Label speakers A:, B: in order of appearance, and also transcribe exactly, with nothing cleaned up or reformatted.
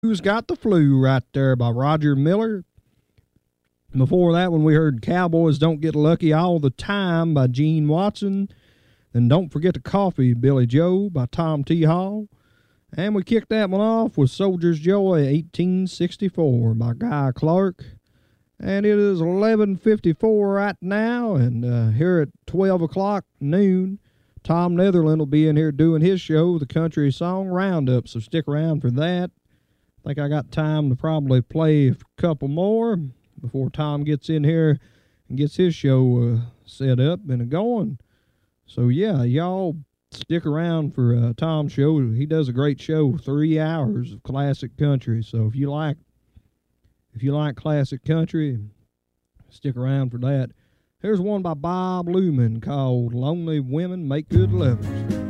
A: Who's Got the Flu right there by Roger Miller. Before that one, we heard Cowboys Don't Get Lucky All the Time by Gene Watson. Then Don't Forget the Coffee, Billy Joe by Tom T. Hall. And we kicked that one off with Soldier's Joy, eighteen sixty-four by Guy Clark. And it is eleven fifty-four right now, and uh, here at twelve o'clock noon, Tom Netherland will be in here doing his show, the Country Song Roundup, so stick around for that. I think I got time to probably play a couple more before Tom gets in here and gets his show uh, set up and going. So, yeah, y'all stick around for uh, Tom's show. He does a great show, three hours of classic country. So if you like, if you like classic country, stick around for that. Here's one by Bob Luman called Lonely Women Make Good Lovers.